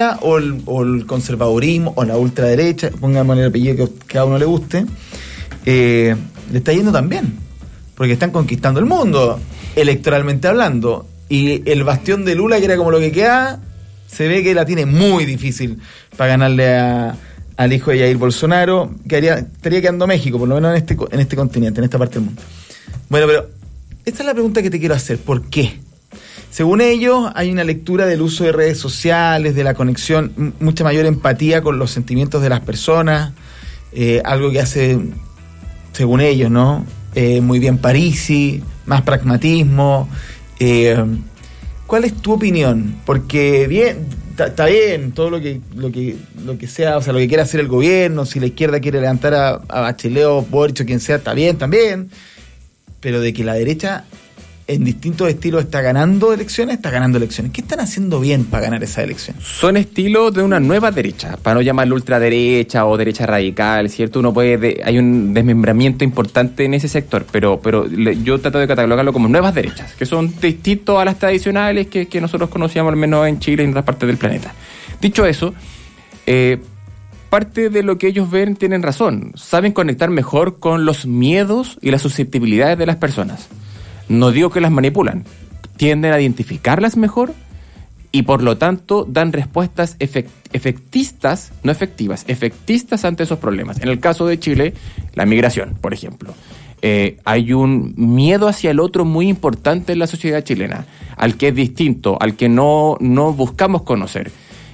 derecha o el conservadurismo o la ultraderecha, pongamos el apellido que a uno le guste, le está yendo tan bien, porque están conquistando el mundo, electoralmente hablando, y el bastión de Lula, que era como lo que queda, se ve que la tiene muy difícil para ganarle al hijo de Jair Bolsonaro, que estaría quedando México, por lo menos en este continente, en esta parte del mundo. Bueno, pero esta es la pregunta que te quiero hacer, ¿por qué? Según ellos, hay una lectura del uso de redes sociales, de la conexión, mucha mayor empatía con los sentimientos de las personas, algo que hace, según ellos, ¿no? Muy bien Parisi, más pragmatismo. ¿Cuál es tu opinión? Porque bien, está bien todo lo que sea, o sea, lo que quiera hacer el gobierno, si la izquierda quiere levantar a Bachelet o Boric o quien sea, está bien también, pero de que la derecha en distintos estilos está ganando elecciones. ¿Qué están haciendo bien para ganar esas elecciones? Son estilos de una nueva derecha, para no llamarlo ultraderecha o derecha radical, ¿cierto? Hay un desmembramiento importante en ese sector, pero yo trato de catalogarlo como nuevas derechas, que son distintos a las tradicionales que nosotros conocíamos, al menos en Chile y en otras partes del planeta. Dicho eso, parte de lo que ellos ven tienen razón. Saben conectar mejor con los miedos y las susceptibilidades de las personas. No digo que las manipulan, tienden a identificarlas mejor y por lo tanto dan respuestas efectistas, no efectivas, efectistas ante esos problemas. En el caso de Chile, la migración, por ejemplo. Hay un miedo hacia el otro muy importante en la sociedad chilena, al que es distinto, al que no buscamos conocer.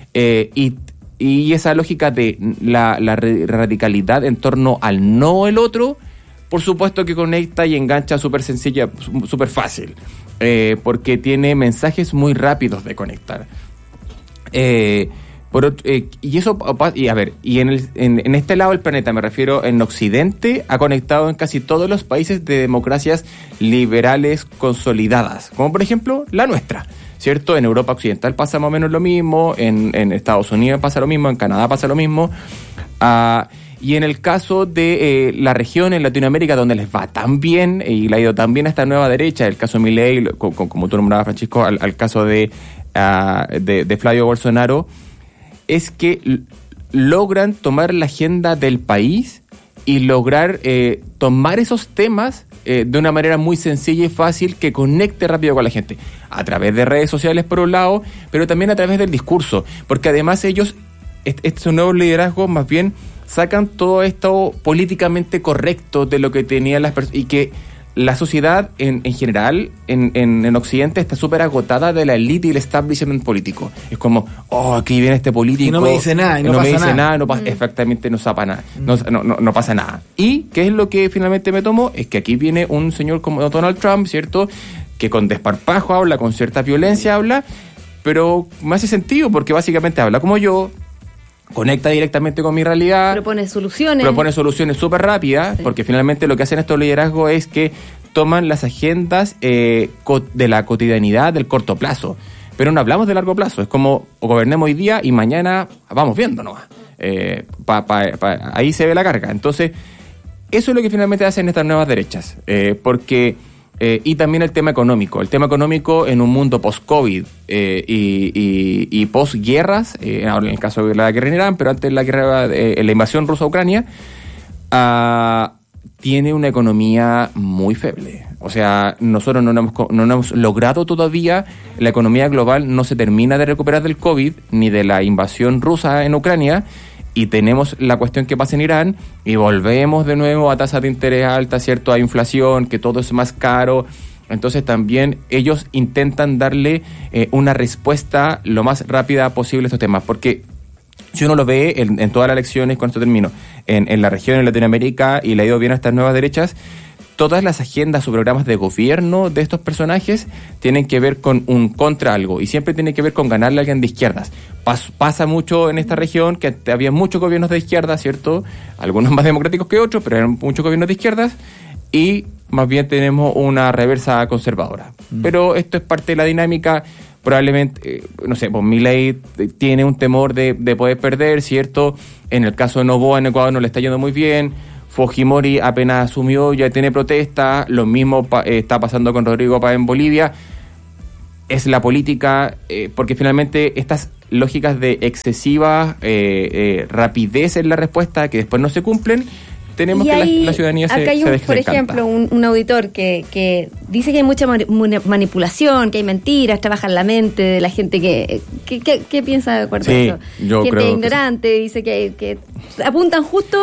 Y esa lógica de la radicalidad en torno al no el otro, por supuesto que conecta y engancha súper sencilla, súper fácil, porque tiene mensajes muy rápidos de conectar. Y en este lado del planeta, me refiero, en Occidente, ha conectado en casi todos los países de democracias liberales consolidadas, como por ejemplo la nuestra, ¿cierto? En Europa Occidental pasa más o menos lo mismo, en Estados Unidos pasa lo mismo, en Canadá pasa lo mismo, y en el caso de la región en Latinoamérica donde les va tan bien y le ha ido tan bien a esta nueva derecha, el caso de Milei, como tú nombrabas, Francisco, al caso de Flavio Bolsonaro, es que logran tomar la agenda del país y lograr tomar esos temas de una manera muy sencilla y fácil que conecte rápido con la gente, a través de redes sociales por un lado, pero también a través del discurso, porque además ellos, estos nuevos liderazgos más bien sacan todo esto políticamente correcto de lo que tenían las personas, y que la sociedad en general en Occidente está súper agotada de la élite y el establishment político. Es como, aquí viene este político, y no me dice nada, exactamente no pasa nada, no pasa nada. ¿Y qué es lo que finalmente me tomó? Es que aquí viene un señor como Donald Trump, ¿cierto?, que con desparpajo habla, con cierta violencia habla, pero me hace sentido porque básicamente habla como yo, conecta directamente con mi realidad. Propone soluciones súper rápidas, sí. Porque finalmente lo que hacen estos liderazgos es que toman las agendas de la cotidianidad del corto plazo. Pero no hablamos de largo plazo, es como gobernemos hoy día y mañana vamos viendo nomás. Ahí se ve la carga. Entonces, eso es lo que finalmente hacen estas nuevas derechas. Porque... y también el tema económico en un mundo post-COVID y post-guerras, ahora en el caso de la guerra en Irán, pero antes de la guerra, la invasión rusa a Ucrania, tiene una economía muy feble. O sea, nosotros no hemos logrado todavía, la economía global no se termina de recuperar del COVID ni de la invasión rusa en Ucrania. Y tenemos la cuestión que pasa en Irán y volvemos de nuevo a tasas de interés altas, ¿cierto? Hay inflación, que todo es más caro. Entonces también ellos intentan darle una respuesta lo más rápida posible a estos temas. Porque si uno lo ve en todas las elecciones, con esto termino, en la región, en Latinoamérica, y le ha ido bien a estas nuevas derechas, todas las agendas o programas de gobierno de estos personajes tienen que ver con un contra algo y siempre tiene que ver con ganarle a alguien de izquierdas. Pasa mucho en esta región que había muchos gobiernos de izquierda, ¿cierto? Algunos más democráticos que otros, pero eran muchos gobiernos de izquierdas y más bien tenemos una reversa conservadora. Pero esto es parte de la dinámica. Probablemente, no sé, pues Milei tiene un temor de poder perder, ¿cierto? En el caso de Noboa en Ecuador no le está yendo muy bien. Fujimori apenas asumió, ya tiene protesta. Lo mismo está pasando con Rodrigo Paz en Bolivia. Es la política, porque finalmente estas lógicas de excesiva rapidez en la respuesta que después no se cumplen, tenemos que la ciudadanía se desencanta. Por ejemplo, un auditor que dice que hay mucha manipulación, que hay mentiras, trabaja en la mente de la gente ¿qué piensa de acuerdo a eso? Yo gente creo ignorante, dice que apuntan justo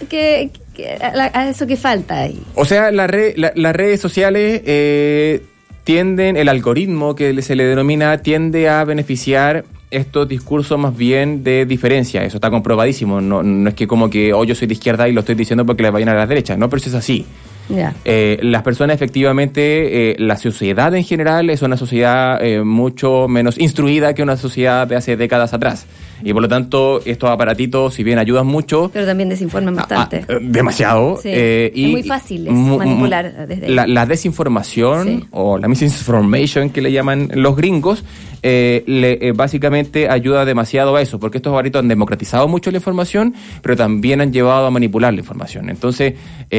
a eso que falta ahí. O sea, las redes sociales tienden, el algoritmo que se le denomina, tiende a beneficiar estos discursos más bien de diferencia. Eso está comprobadísimo. No es que como que yo soy de izquierda y lo estoy diciendo porque les vayan a la derecha. No, pero eso es así. Yeah. Las personas efectivamente, la sociedad en general es una sociedad mucho menos instruida que una sociedad de hace décadas atrás. Y por lo tanto, estos aparatitos, si bien ayudan mucho... Pero también desinforman bastante. Demasiado. Sí. Es muy fácil manipular desde ahí. La desinformación, o la misinformation que le llaman los gringos, básicamente ayuda demasiado a eso, porque estos aparatos han democratizado mucho la información, pero también han llevado a manipular la información. Entonces,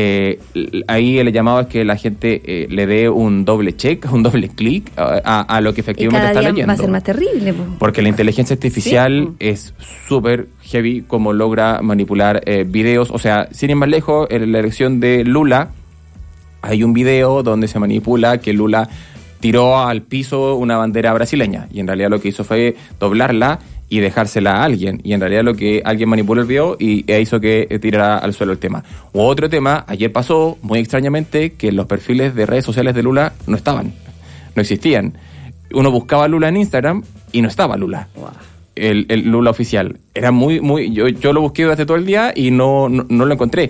ahí el llamado es que la gente le dé un doble check, un doble clic a lo que efectivamente está leyendo. Va a ser más terrible. Porque la inteligencia artificial es súper heavy como logra manipular videos. O sea, sin ir más lejos, en la elección de Lula hay un video donde se manipula que Lula tiró al piso una bandera brasileña y en realidad lo que hizo fue doblarla y dejársela a alguien, y en realidad lo que alguien manipuló el video y hizo que tirara al suelo el tema. O otro tema, ayer pasó muy extrañamente que los perfiles de redes sociales de Lula no existían. Uno buscaba a Lula en Instagram y no estaba Lula. Wow. El Lula oficial. Era yo lo busqué durante todo el día y no lo encontré.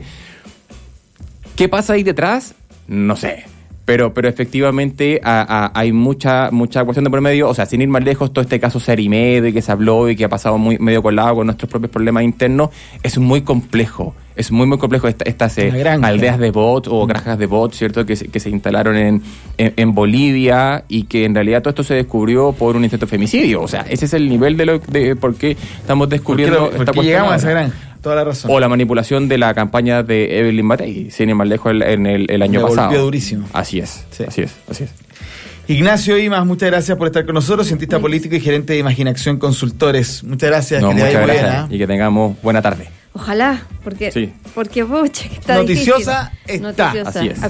¿Qué pasa ahí detrás? No sé. Pero efectivamente hay mucha cuestión de por medio. O sea, sin ir más lejos, todo este caso Serimed que se habló y que ha pasado medio colado con nuestros propios problemas internos, es muy complejo. Es muy complejo estas aldeas de bots o granjas de bots, ¿cierto? Que se instalaron en Bolivia, y que en realidad todo esto se descubrió por un intento de femicidio. O sea, ese es el nivel de por qué estamos descubriendo esta cuestión. Llegamos a esa granja. Toda la razón. O la manipulación de la campaña de Evelyn Matei, sin ir más lejos, en el año pasado. Golpeó durísimo. Así es, sí. así es. Ignacio Imas, muchas gracias por estar con nosotros, cientista político y gerente de Imaginación Consultores. Muchas gracias. Muchas gracias y que tengamos buena tarde. Ojalá, porque pucha, que está noticiosa difícil. Está. Así es.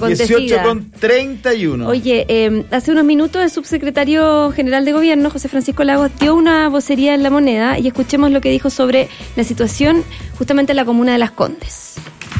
18:31. Oye, hace unos minutos el subsecretario general de Gobierno, José Francisco Lagos, dio una vocería en La Moneda, y escuchemos lo que dijo sobre la situación justamente en la comuna de Las Condes.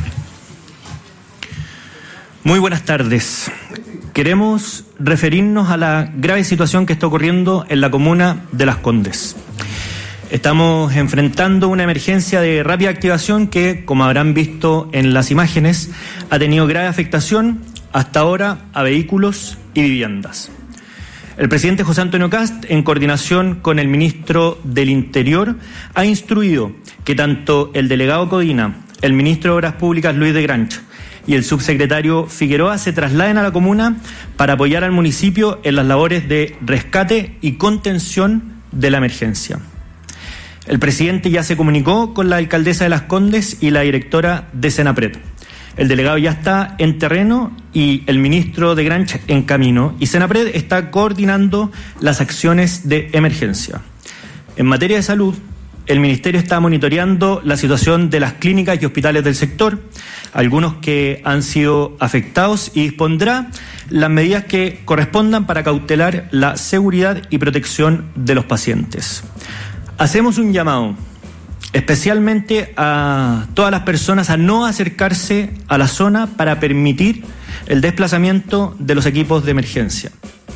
Muy buenas tardes. Queremos referirnos a la grave situación que está ocurriendo en la comuna de Las Condes. Estamos enfrentando una emergencia de rápida activación que, como habrán visto en las imágenes, ha tenido grave afectación hasta ahora a vehículos y viviendas. El presidente José Antonio Kast, en coordinación con el ministro del Interior, ha instruido que tanto el delegado Codina, el ministro de Obras Públicas Luis de Granch y el subsecretario Figueroa se trasladen a la comuna para apoyar al municipio en las labores de rescate y contención de la emergencia. El presidente ya se comunicó con la alcaldesa de Las Condes y la directora de Senapred. El delegado ya está en terreno y el ministro de Granch en camino, y Senapred está coordinando las acciones de emergencia. En materia de salud, el ministerio está monitoreando la situación de las clínicas y hospitales del sector, algunos que han sido afectados, y dispondrá las medidas que correspondan para cautelar la seguridad y protección de los pacientes. Hacemos un llamado especialmente a todas las personas a no acercarse a la zona para permitir el desplazamiento de los equipos de emergencia.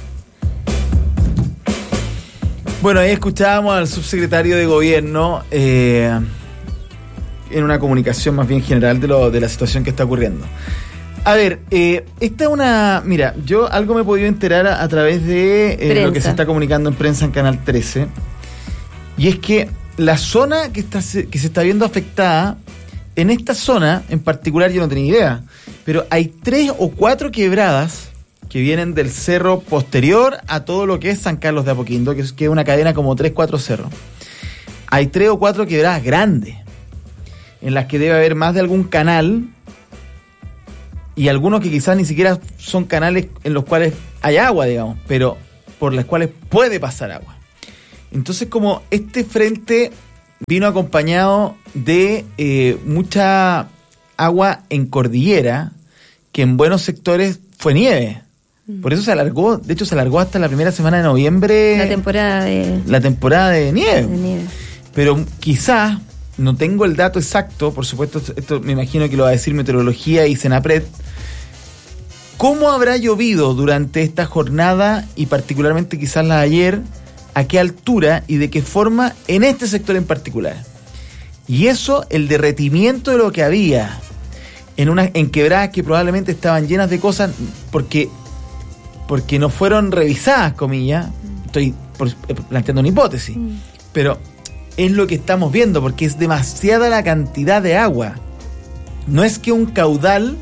Bueno, ahí escuchábamos al subsecretario de Gobierno en una comunicación más bien general de la situación que está ocurriendo. A ver, esta es una... Mira, yo algo me he podido enterar a través de lo que se está comunicando en prensa en Canal 13, y es que la zona que se está viendo afectada, en esta zona en particular yo no tenía idea, pero hay 3 o 4 quebradas que vienen del cerro posterior a todo lo que es San Carlos de Apoquindo, que es una cadena como 3-4 cerros. Hay 3 o 4 quebradas grandes, en las que debe haber más de algún canal, y algunos que quizás ni siquiera son canales en los cuales hay agua, digamos, pero por las cuales puede pasar agua. Entonces, como este frente vino acompañado de mucha agua en cordillera, que en buenos sectores fue nieve. Por eso se alargó, de hecho se alargó hasta la primera semana de noviembre. La temporada de nieve. Pero quizás, no tengo el dato exacto, por supuesto, esto me imagino que lo va a decir Meteorología y Senapred. ¿Cómo habrá llovido durante esta jornada y particularmente quizás la de ayer? ¿A qué altura y de qué forma en este sector en particular? Y eso, el derretimiento de lo que había en quebradas que probablemente estaban llenas de cosas porque no fueron revisadas, comillas. Estoy planteando una hipótesis, pero es lo que estamos viendo, porque es demasiada la cantidad de agua. No es que un caudal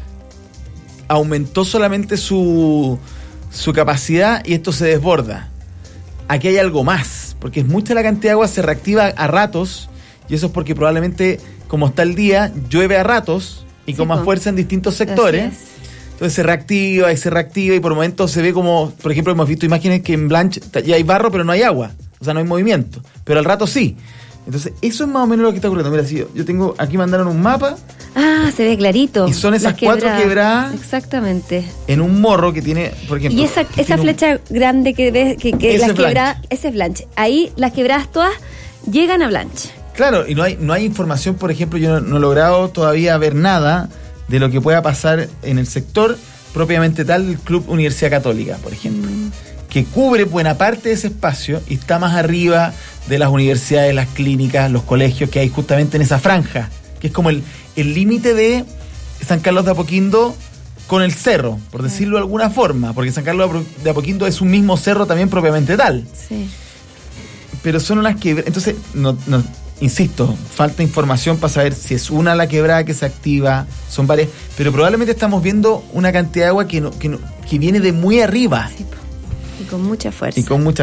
aumentó solamente su capacidad y esto se desborda. Aquí hay algo más, porque es mucha la cantidad de agua, se reactiva a ratos, y eso es porque probablemente, como está el día, llueve a ratos y con más fuerza en distintos sectores. Entonces se reactiva y por momentos se ve como, por ejemplo, hemos visto imágenes que en Blanche ya hay barro pero no hay agua, o sea, no hay movimiento, pero al rato sí. Entonces eso es más o menos lo que está ocurriendo. Mira, si yo tengo, aquí mandaron un mapa. Ah, se ve clarito. Y son esas 4 quebradas. Exactamente. En un morro que tiene, por ejemplo. Y esa flecha grande que ves, que las quebradas, ese es Blanche. Ahí las quebradas todas llegan a Blanche. Claro, y no hay información, por ejemplo, yo no he logrado todavía ver nada de lo que pueda pasar en el sector propiamente tal del Club Universidad Católica, por ejemplo, que cubre buena parte de ese espacio y está más arriba de las universidades, las clínicas, los colegios que hay justamente en esa franja, que es como el límite de San Carlos de Apoquindo con el cerro, por decirlo de alguna forma, porque San Carlos de Apoquindo es un mismo cerro también propiamente tal. Sí. Pero son unas que... Entonces, no insisto, falta información para saber si es una la quebrada que se activa, son varias, pero probablemente estamos viendo una cantidad de agua que viene de muy arriba. Sí, y con mucha fuerza.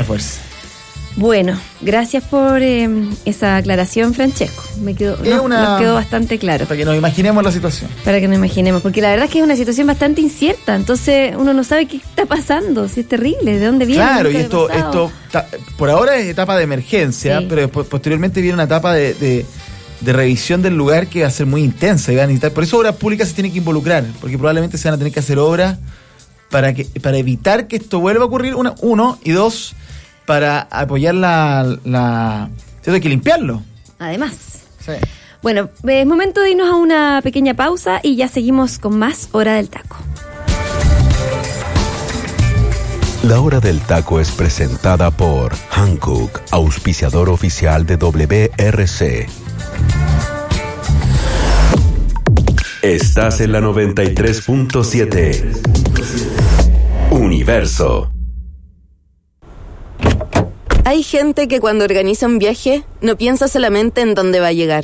Bueno, gracias por esa aclaración, Francesco. Nos quedó bastante claro. Para que nos imaginemos la situación. Porque la verdad es que es una situación bastante incierta, entonces uno no sabe qué está pasando, si es terrible, de dónde viene. Claro, y esto por ahora es etapa de emergencia, sí. Pero después, posteriormente viene una etapa de revisión del lugar que va a ser muy intensa. Y van a necesitar, por eso Obras Públicas se tienen que involucrar, porque probablemente se van a tener que hacer obras para evitar que esto vuelva a ocurrir, uno, y dos, para apoyar ¿cierto? Hay que limpiarlo. Además. Sí. Bueno, es momento de irnos a una pequeña pausa y ya seguimos con más Hora del Taco. La Hora del Taco es presentada por Hankook, auspiciador oficial de WRC. Estás en la 93.7. Universo. Hay gente que cuando organiza un viaje no piensa solamente en dónde va a llegar.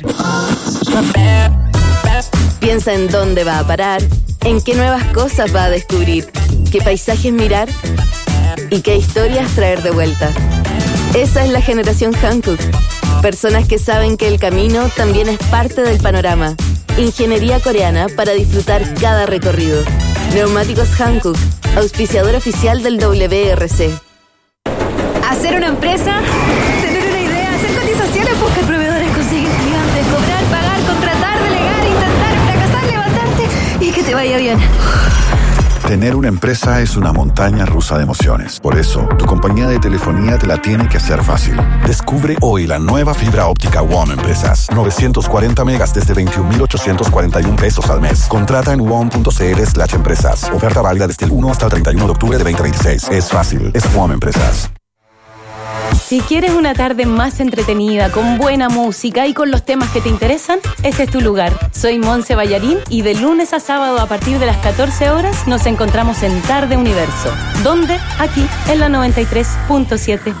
Piensa en dónde va a parar, en qué nuevas cosas va a descubrir, qué paisajes mirar y qué historias traer de vuelta. Esa es la generación Hankook. Personas que saben que el camino también es parte del panorama. Ingeniería coreana para disfrutar cada recorrido. Neumáticos Hankook, auspiciador oficial del WRC. Hacer una empresa, tener una idea, hacer cotizaciones, buscar proveedores, conseguir clientes, cobrar, pagar, contratar, delegar, intentar, fracasar, levantarte y que te vaya bien. Tener una empresa es una montaña rusa de emociones. Por eso, tu compañía de telefonía te la tiene que hacer fácil. Descubre hoy la nueva fibra óptica WOM Empresas. 940 megas desde 21,841 pesos al mes. Contrata en WOM.cl/empresas. Oferta válida desde el 1 hasta el 31 de octubre de 2026. Es fácil, es WOM Empresas. Si quieres una tarde más entretenida, con buena música y con los temas que te interesan, este es tu lugar. Soy Monse Ballarín y de lunes a sábado a partir de las 14 horas nos encontramos en Tarde Universo. ¿Dónde? Aquí, en la 93.7.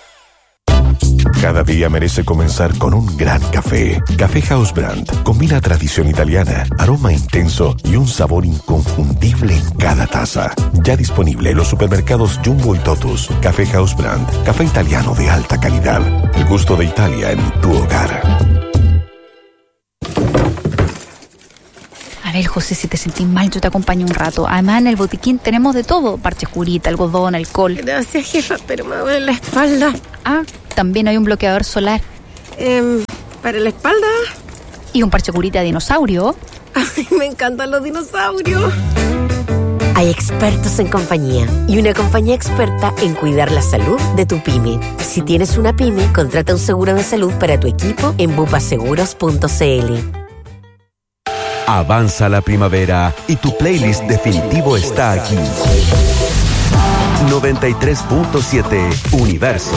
Cada día merece comenzar con un gran café. Café House Brand combina tradición italiana, aroma intenso y un sabor inconfundible en cada taza. Ya disponible en los supermercados Jumbo y Totus. Café House Brand, café italiano de alta calidad. El gusto de Italia en tu hogar. A ver, José, si te sentís mal, yo te acompaño un rato. Además, en el botiquín tenemos de todo. Parches curita, algodón, alcohol. Gracias, jefa, pero me duele la espalda. Ah, también hay un bloqueador solar. ¿Para la espalda? Y un parche curita de dinosaurio. Ay, me encantan los dinosaurios. Hay expertos en compañía y una compañía experta en cuidar la salud de tu pyme. Si tienes una pyme, contrata un seguro de salud para tu equipo en bupaseguros.cl. Avanza la primavera y tu playlist definitivo está aquí. 93.7 Universo.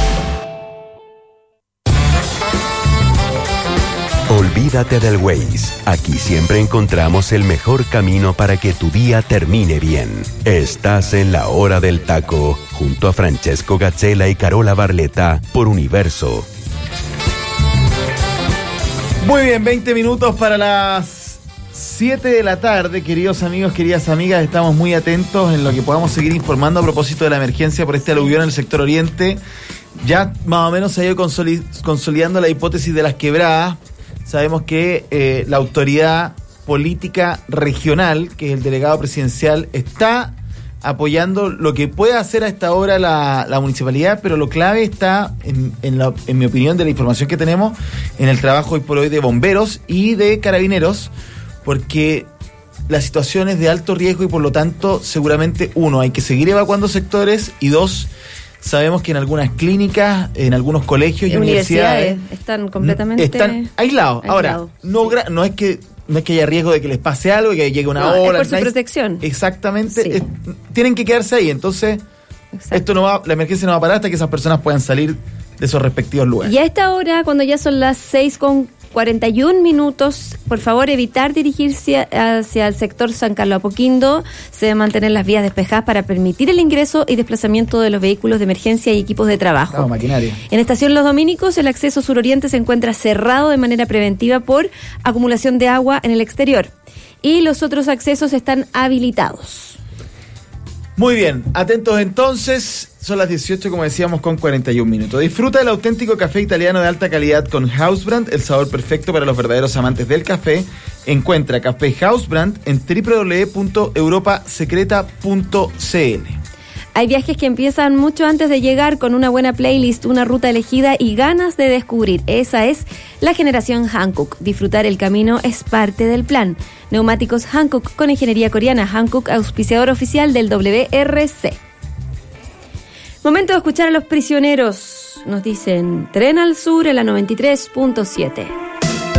Olvídate del Waze. Aquí siempre encontramos el mejor camino para que tu día termine bien. Estás en la hora del taco, junto a Francesco Gazzella y Carola Barletta por Universo. Muy bien, 20 minutos para las 7 de la tarde, queridos amigos, queridas amigas. Estamos muy atentos en lo que podamos seguir informando a propósito de la emergencia por este aluvión en el sector oriente. Ya más o menos se ha ido consolidando la hipótesis de las quebradas. Sabemos que la autoridad política regional, que es el delegado presidencial, está apoyando lo que puede hacer a esta hora la municipalidad, pero lo clave está, en mi opinión, de la información que tenemos, en el trabajo hoy por hoy de bomberos y de carabineros, porque la situación es de alto riesgo y por lo tanto seguramente, uno, hay que seguir evacuando sectores y dos, sabemos que en algunas clínicas, en algunos colegios y universidades están completamente están aislados. Ahora, no es que haya riesgo de que les pase algo, que llegue una ola. Es por su protección. Exactamente. Sí. Tienen que quedarse ahí. Entonces, la emergencia no va a parar hasta que esas personas puedan salir de esos respectivos lugares. Y a esta hora, cuando ya son las 6:41, por favor, evitar dirigirse hacia el sector San Carlos Apoquindo. Se deben mantener las vías despejadas para permitir el ingreso y desplazamiento de los vehículos de emergencia y equipos de trabajo. Maquinaria. En Estación Los Dominicos, el acceso suroriente se encuentra cerrado de manera preventiva por acumulación de agua en el exterior. Y los otros accesos están habilitados. Muy bien, atentos entonces, son las 18, como decíamos, con 41 minutos. Disfruta del auténtico café italiano de alta calidad con Hausbrand, el sabor perfecto para los verdaderos amantes del café. Encuentra Café Hausbrand en www.europasecreta.cl. Hay viajes que empiezan mucho antes de llegar, con una buena playlist, una ruta elegida y ganas de descubrir. Esa es la generación Hankook. Disfrutar el camino es parte del plan. Neumáticos Hankook con ingeniería coreana. Hankook, auspiciador oficial del WRC. Momento de escuchar a Los Prisioneros. Nos dicen Tren al Sur en la 93.7.